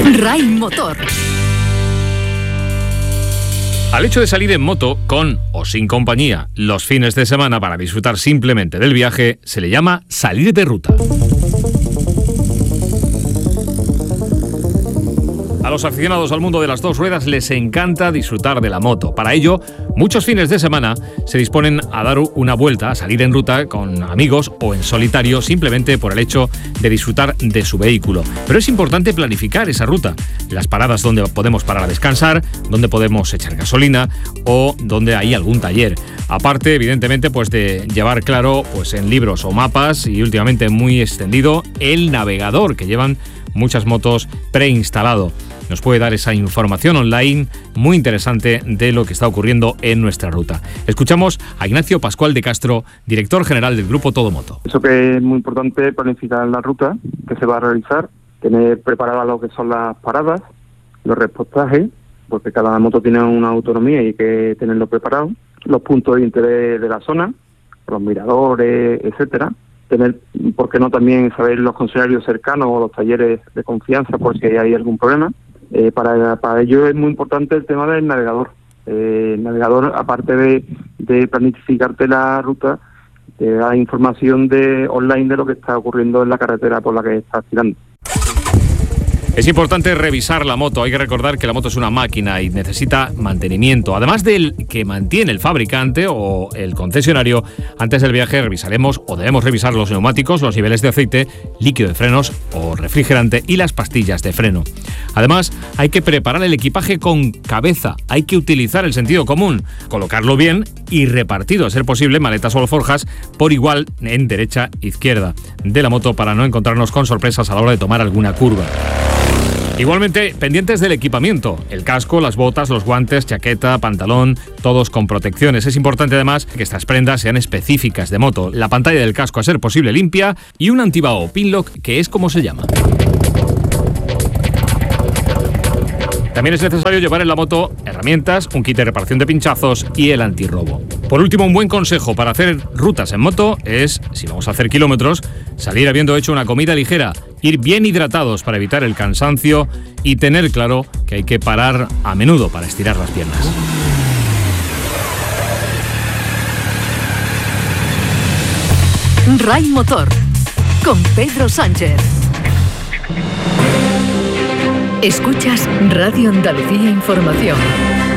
RAI Motor. Al hecho de salir en moto, con o sin compañía, los fines de semana para disfrutar simplemente del viaje, se le llama salir de ruta. A los aficionados al mundo de las dos ruedas les encanta disfrutar de la moto. Para ello, muchos fines de semana se disponen a dar una vuelta, a salir en ruta con amigos o en solitario, simplemente por el hecho de disfrutar de su vehículo. Pero es importante planificar esa ruta, las paradas donde podemos parar a descansar, donde podemos echar gasolina o donde hay algún taller. Aparte, evidentemente, pues de llevar claro pues en libros o mapas, y últimamente muy extendido, el navegador que llevan muchas motos preinstalado. Nos puede dar esa información online muy interesante de lo que está ocurriendo en nuestra ruta. Escuchamos a Ignacio Pascual de Castro, director general del Grupo Todo Moto. Eso que es muy importante, planificar la ruta que se va a realizar, tener preparadas lo que son las paradas, los repostajes, porque cada moto tiene una autonomía y hay que tenerlo preparado, los puntos de interés de la zona, los miradores, etcétera. Tener, ¿por qué no también saber los concesionarios cercanos o los talleres de confianza por si hay algún problema? Para ello es muy importante el tema del navegador. El navegador, aparte de planificarte la ruta, te da información online de lo que está ocurriendo en la carretera por la que estás tirando. Es importante revisar la moto. Hay que recordar que la moto es una máquina y necesita mantenimiento. Además del que mantiene el fabricante o el concesionario, antes del viaje revisaremos o debemos revisar los neumáticos, los niveles de aceite, líquido de frenos o refrigerante y las pastillas de freno. Además, hay que preparar el equipaje con cabeza. Hay que utilizar el sentido común, colocarlo bien y repartido, a ser posible, maletas o alforjas por igual en derecha e izquierda de la moto para no encontrarnos con sorpresas a la hora de tomar alguna curva. Igualmente, pendientes del equipamiento, el casco, las botas, los guantes, chaqueta, pantalón, todos con protecciones. Es importante además que estas prendas sean específicas de moto, la pantalla del casco a ser posible limpia y un antibao pinlock, que es como se llama. También es necesario llevar en la moto herramientas, un kit de reparación de pinchazos y el antirrobo. Por último, un buen consejo para hacer rutas en moto es, si vamos a hacer kilómetros, salir habiendo hecho una comida ligera, ir bien hidratados para evitar el cansancio y tener claro que hay que parar a menudo para estirar las piernas. RAI Motor con Pedro Sánchez. Escuchas Radio Andalucía Información.